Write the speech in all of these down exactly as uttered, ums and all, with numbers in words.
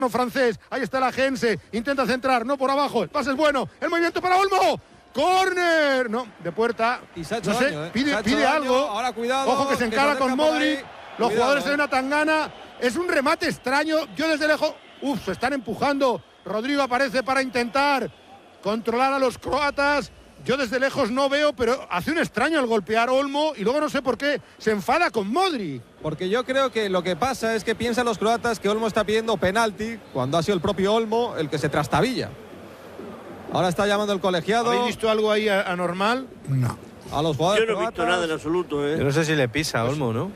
francés, ahí está la Gense, intenta centrar, no por abajo, el pase es bueno, el movimiento para Olmo, córner, no, de puerta, y se ha hecho no sé, daño, ¿eh? pide, se ha pide daño. algo, ahora cuidado, ojo que se encara que con Modric, los cuidado, jugadores eh. de una tangana, es un remate extraño, yo desde lejos, uff, se están empujando, Rodrigo aparece para intentar controlar a los croatas. Yo desde lejos no veo, pero hace un extraño al golpear Olmo y luego no sé por qué se enfada con Modric. Porque yo creo que lo que pasa es que piensan los croatas que Olmo está pidiendo penalti cuando ha sido el propio Olmo el que se trastabilla. Ahora está llamando el colegiado. ¿Habéis visto algo ahí anormal? No. A los jugadores Yo no he visto croatas. nada en absoluto, ¿eh? Yo no sé si le pisa a Olmo, ¿no?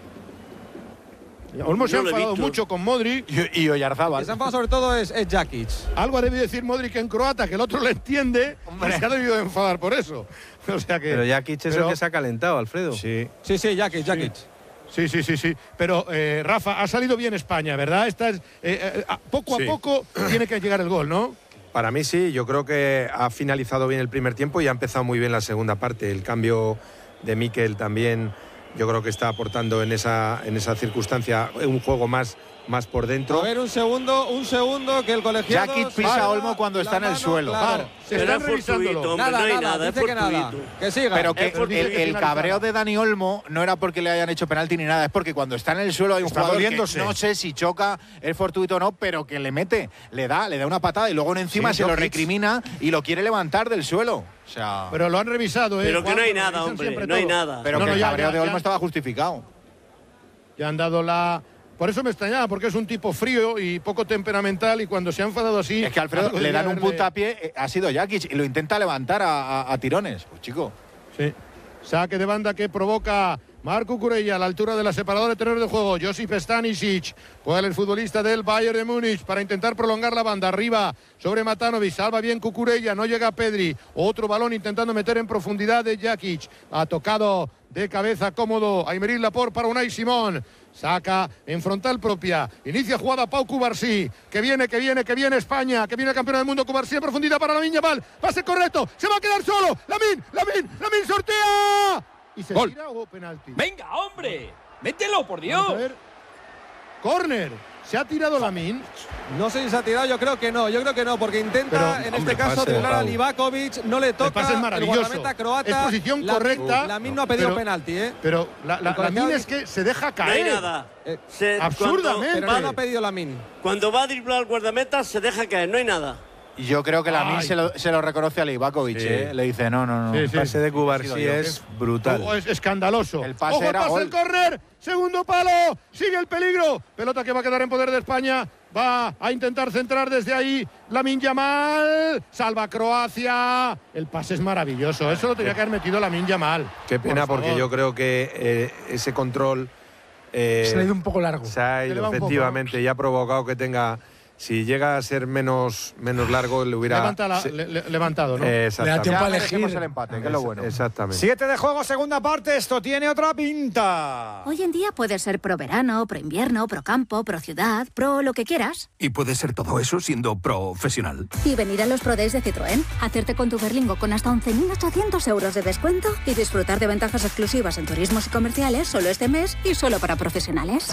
Olmo se ha Yo lo he enfadado visto. mucho con Modric. Y, y Oyarzábal. El se ha enfadado sobre todo es, es Jakic. Algo debe decir Modric en croata, que el otro le entiende. Hombre. Y se ha debido de enfadar por eso. O sea que, Pero Jakic es pero- el que se ha calentado, Alfredo. Sí. Sí, sí, Jakic, Jakic. Sí, sí, sí, sí. Pero, eh, Rafa, ha salido bien España, ¿verdad? Esta es, eh, eh, a- poco Sí. a poco tiene que llegar el gol, ¿no? Para mí sí, yo creo que ha finalizado bien el primer tiempo y ha empezado muy bien la segunda parte. El cambio de Mikel también yo creo que está aportando en esa, en esa circunstancia un juego más, más por dentro. A ver, un segundo, un segundo, que el colegiado... Jakic pisa Para a Olmo cuando la está en el mano, suelo. claro. Se Pero están es revisándolo. fortuito, hombre, Nada, no hay nada, nada, es dice que nada. fortuito. Que siga. Pero que Es porque el, tiene que el finalizar. cabreo de Dani Olmo no era porque le hayan hecho penalti ni nada, es porque cuando está en el suelo hay un Está jugador doliéndose. que no sé si choca, es fortuito o no, pero que le mete, le da, le da una patada y luego encima Sí, se lo Jokic. recrimina y lo quiere levantar del suelo. O sea, Pero lo han revisado, ¿eh? Pero que no hay Juanjo, lo nada, revisan hombre, siempre no hay todo. nada. pero No, que no, el ya, cabreo ya, de Olmo ya. estaba justificado. Ya han dado la... Por eso me extrañaba, porque es un tipo frío y poco temperamental y cuando se ha enfadado así... Es que Alfredo algo le dan un debería haberle- puntapié, eh, ha sido Jakic y lo intenta levantar a, a- a tirones. Pues chico. Sí. Saque de banda que provoca Marco Cucurella a la altura de la separadora de terreno de juego. Josip Stanisic, juega el futbolista del Bayern de Múnich para intentar prolongar la banda. Arriba sobre Matanovic, salva bien Cucurella, no llega Pedri. Otro balón intentando meter en profundidad de Jakic. Ha tocado de cabeza cómodo Aymeric Laporte para Unai Simón. Saca en frontal propia. Inicia jugada Pau Cubarsí. Que viene, que viene, que viene España. Que viene el campeón del mundo Cubarsí en profundidad para Lamine Yamal. Pase correcto. Se va a quedar solo. Lamine, Lamine, Lamine sortea. ¿Y se Gol. tira o penalti? ¡Venga, hombre! ¡Mételo, por Dios! Vamos a ver. Córner. Se ha tirado Lamine. No sé si se ha tirado, yo creo que no, yo creo que no, porque intenta Pero, en hombre, este caso pase, driblar a Pau. Livakovic, no le toca. pase es maravilloso. guardameta croata. Es posición La- correcta. Lamine no ha pedido Pero- penalti, ¿eh? Pero la, la, El colegiado Lamine dice- es que se deja No hay caer. nada. Eh, Se- absurdamente. Pero Cuando no va, ha pedido Lamine. cuando va a driblar al guardameta se deja caer, no hay nada. Y yo creo que Lamine Ay. se lo, se lo reconoce a Livakovic, Sí. ¿eh? Le dice, no, no, no. Sí, El sí. pase de Cubarsí Ha sido yo. es brutal. Oh, es escandaloso. El pase Ojo, era pase gol. el córner. Segundo palo. Sigue el peligro. Pelota que va a quedar en poder de España. Va a intentar centrar desde ahí Lamine Yamal. Salva Croacia. El pase es maravilloso. Eso lo tenía que haber metido Lamine Yamal. Qué pena Por porque favor. yo creo que eh, ese control eh, Se le ha ido un poco largo. se ha Se le ido va un poco, efectivamente y ha provocado que tenga, si llega a ser menos, menos largo, le hubiera Levanta la- se- le- le- levantado, ¿no? Eh, Le da tiempo exactamente. a Ya merecemos elegir. el empate, que es lo bueno. Exactamente. Siete de juego, segunda parte. Esto tiene otra pinta. Hoy en día puedes ser pro verano, pro invierno, pro campo, pro ciudad, pro lo que quieras. Y puede ser todo eso siendo profesional. Y venir a los Pro Days de Citroën, hacerte con tu Berlingo con hasta once mil ochocientos euros de descuento y disfrutar de ventajas exclusivas en turismos y comerciales solo este mes y solo para profesionales.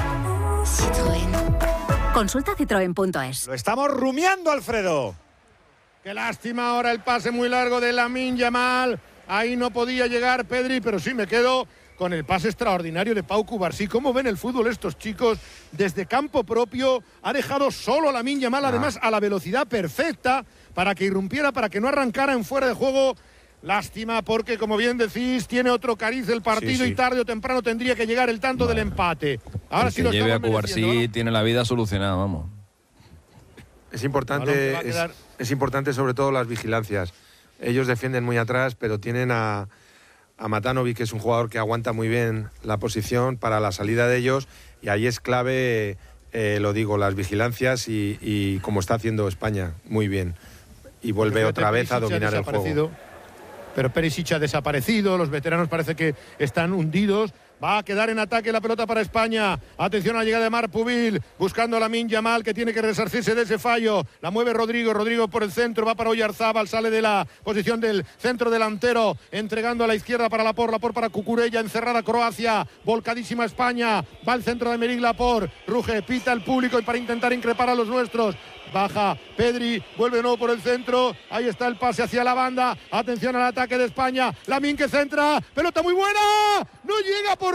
Citroën. Consulta citroen punto es. Lo estamos rumiando, Alfredo. Qué lástima ahora el pase muy largo de Lamine Yamal. Ahí no podía llegar Pedri, pero sí me quedo con el pase extraordinario de Pau Cubarsí. ¿Cómo ven el fútbol estos chicos? Desde campo propio ha dejado solo a Lamine Yamal, además a la velocidad perfecta para que irrumpiera, para que no arrancara en fuera de juego. Lástima porque, como bien decís, tiene otro cariz el partido Sí, sí. y tarde o temprano tendría que llegar el tanto del empate. Ahora El sí que lo lleve a estamos mereciendo, Cubarsí ¿no? tiene la vida solucionada, vamos. Es Balón que importante, va a es, quedar- es importante sobre todo las vigilancias. Ellos defienden muy atrás, pero tienen a, a Matanovic, que es un jugador que aguanta muy bien la posición para la salida de ellos, y ahí es clave, eh, lo digo, las vigilancias y, y como está haciendo España, muy bien. Y vuelve Fíjate, otra vez a Perisic ha dominar el juego. desaparecido. Pero Perisic ha desaparecido, los veteranos parece que están hundidos. Va a quedar en ataque la pelota para España. Atención a la llegada de Marc Pubil, buscando a Lamine Yamal, que tiene que resarcirse de ese fallo. La mueve Rodrigo, Rodrigo por el centro, va para Oyarzábal, sale de la posición del centro delantero, entregando a la izquierda para Laporte, Laporte para Cucurella, encerrada Croacia, volcadísima España, va al centro de Aymeric Laporte, ruge, pita el público y para intentar increpar a los nuestros. baja Pedri, vuelve de nuevo por el centro, ahí está el pase hacia la banda, atención al ataque de España, Lamine que centra, pelota muy buena, no llega por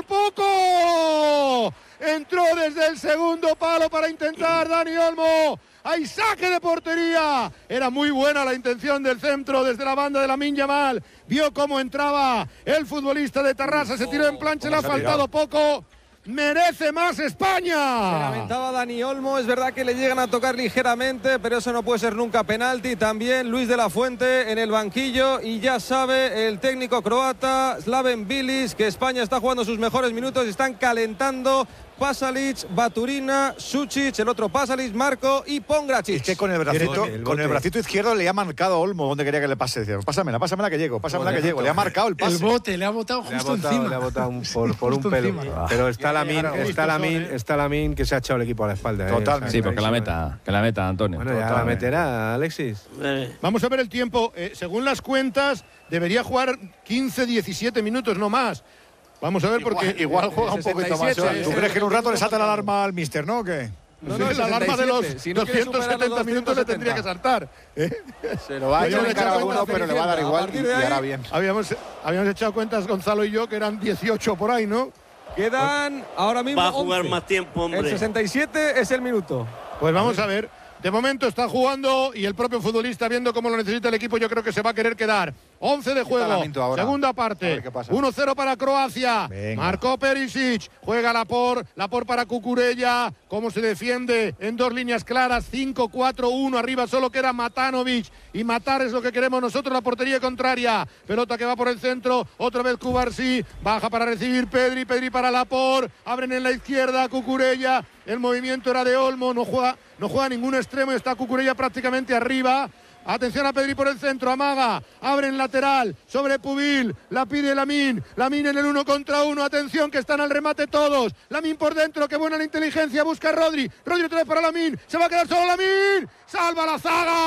poco, entró desde el segundo palo para intentar Dani Olmo, hay saque de portería, era muy buena la intención del centro desde la banda de Lamine Yamal, vio cómo entraba el futbolista de Tarrasa, se tiró en plancha, le ha faltado poco. ¡Merece más España! Se lamentaba Dani Olmo, es verdad que le llegan a tocar ligeramente, pero eso no puede ser nunca penalti. También Luis de la Fuente en el banquillo y ya sabe el técnico croata Slaven Bilic que España está jugando sus mejores minutos, están calentando. Pasalic, Baturina, Sučić, el otro Pasalic, Marco y Pongracic. Es que con el bracito, el con el bracito izquierdo le ha marcado a Olmo donde quería que le pase. Decía, pásamela, pásamela que llego, pásamela que llego. Le ha marcado el pase. El bote, le ha botado justo le ha botado, encima. Le ha botado un, por, por un pelo. Encima. Pero está Lamine, está Lamine, ¿eh? está Lamine que se ha echado el equipo a la espalda. Totalmente. ¿eh? Sí, porque la meta, que la meta, Antonio. Bueno, ya la meterá, Alexis. Eh, Vamos a ver el tiempo. Eh, según las cuentas, debería jugar quince diecisiete minutos, no más. Vamos a ver Igual, porque... igual juega un poquito más. sesenta y siete, ¿Tú crees que en un rato le salta la alarma al mister, no? ¿O qué? No, Sí, no, la alarma de los sesenta y siete. Si no quiere doscientos superar los setenta minutos le tendría que saltar. ¿eh? Se lo va a Habíamos echar en cara a echado alguno, cuenta, pero le va a dar a igual partir y, de y ahí- hará bien. Habíamos, habíamos echado cuentas, Gonzalo y yo, que eran dieciocho por ahí, ¿no? Quedan ahora mismo va a jugar once. más tiempo, El hombre. sesenta y siete es el minuto. Pues vamos a ver. De momento está jugando y el propio futbolista, viendo cómo lo necesita el equipo, yo creo que se va a querer quedar. once de juego, Lamento ahora. segunda A parte, ver qué pasa. uno cero para Croacia. Venga. Marcó Perisic, juega Laporte, Laporte para Cucurella. Cómo se defiende en dos líneas claras, cinco cuatro uno, arriba solo queda Matanovic. Y matar es lo que queremos nosotros, la portería contraria. Pelota que va por el centro, otra vez Cubarsí, baja para recibir Pedri, Pedri para Laporte, abren en la izquierda Cucurella. El movimiento era de Olmo, no juega, no juega ningún extremo, está Cucurella prácticamente arriba. Atención a Pedri por el centro, amaga, abre en lateral, sobre Pubil, la pide Lamine, Lamine en el uno contra uno, atención que están al remate todos, Lamine por dentro, qué buena la inteligencia, busca a Rodri, Rodri otra vez para Lamine, se va a quedar solo Lamine, salva la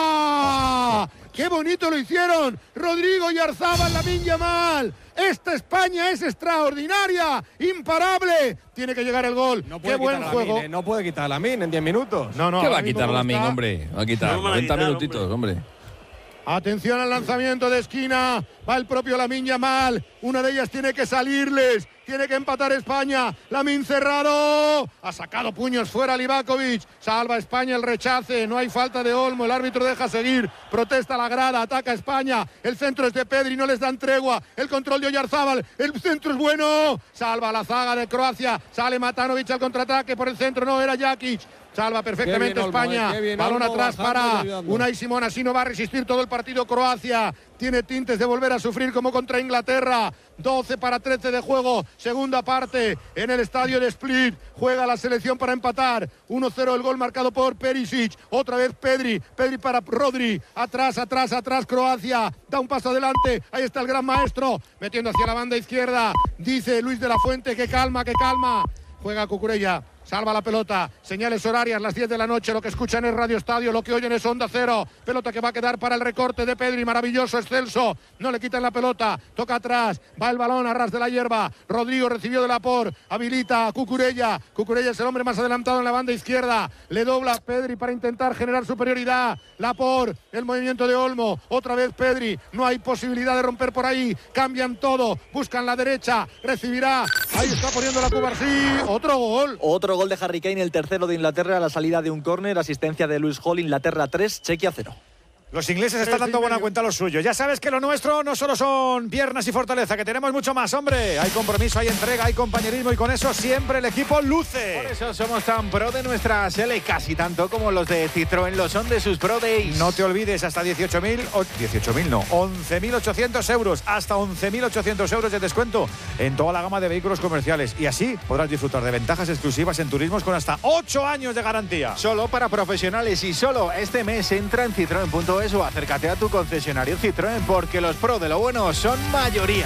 zaga, qué bonito lo hicieron, Rodrigo y Yarzábal, Lamine Yamal. Esta España es extraordinaria, imparable. Tiene que llegar el gol. No Qué puede buen quitar a juego. Lamine, eh, no puede quitar a Lamine en diez minutos. No, no, ¿Qué va ahora a mismo quitar como Lamine, está. hombre? Va a quitar No van a noventa quitar, minutitos, hombre. Atención al lanzamiento de esquina. Va el propio Lamine Yamal. Una de ellas tiene que salirles. Tiene que empatar España. Lamine cerrado. Ha sacado puños fuera Livakovic. Salva España el rechace. No hay falta de Olmo. El árbitro deja seguir. Protesta la grada. Ataca España. El centro es de Pedri. No les dan tregua. El control de Oyarzábal. El centro es bueno. Salva la zaga de Croacia. Sale Matanovic al contraataque por el centro. No, era Jakic. Salva perfectamente Qué bien, Olmo, España. eh, qué bien, Balón Olmo, atrás bajando y para ayudando. Unai Simón. Así no va a resistir todo el partido Croacia. Tiene tintes de volver a sufrir como contra Inglaterra. doce para trece de juego. Segunda parte en el estadio de Split. Juega la selección para empatar. uno cero el gol marcado por Perisic. Otra vez Pedri. Pedri para Rodri. Atrás, atrás, atrás Croacia. Da un paso adelante. Ahí está el gran maestro. Metiendo hacia la banda izquierda. Dice Luis de la Fuente que calma, que calma. Juega Cucurella. Salva la pelota, señales horarias, las diez de la noche, lo que escuchan es Radio Estadio, lo que oyen es Onda Cero, pelota que va a quedar para el recorte de Pedri, maravilloso, excelso, no le quitan la pelota, toca atrás, va el balón a ras de la hierba, Rodrigo recibió de Laporte, habilita a Cucurella, Cucurella es el hombre más adelantado en la banda izquierda, le dobla Pedri para intentar generar superioridad, Laporte, el movimiento de Olmo, otra vez Pedri, no hay posibilidad de romper por ahí, cambian todo, buscan la derecha, recibirá, ahí está poniendo la Cubarsí, otro gol. Otro gol de Harry Kane, el tercero de Inglaterra a la salida de un córner, asistencia de Luis Hall, Inglaterra tres, Chequia cero. Los ingleses están dando buena cuenta a lo suyo. Ya sabes que lo nuestro no solo son piernas y fortaleza, que tenemos mucho más, hombre. Hay compromiso, hay entrega, hay compañerismo y con eso siempre el equipo luce. Por eso somos tan pro de nuestra Sele, casi tanto como los de Citroën lo son de sus Pro Days. No te olvides, hasta dieciocho mil, dieciocho mil no, once mil ochocientos euros, hasta once mil ochocientos euros de descuento en toda la gama de vehículos comerciales. Y así podrás disfrutar de ventajas exclusivas en turismos con hasta ocho años de garantía. Solo para profesionales y solo este mes entra en citroen punto es o acércate a tu concesionario Citroën porque los pro de lo bueno son mayoría.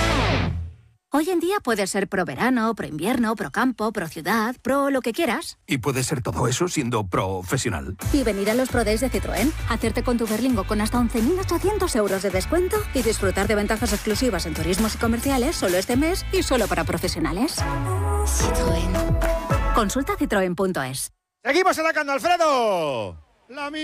Hoy en día puedes ser pro verano, pro invierno, pro campo, pro ciudad, pro lo que quieras. Y puede ser todo eso siendo profesional. Y venir a los Pro Days de Citroën, hacerte con tu Berlingo con hasta once mil ochocientos euros de descuento y disfrutar de ventajas exclusivas en turismos y comerciales solo este mes y solo para profesionales. Citroën. Consulta citroen punto es. Seguimos atacando, Alfredo. La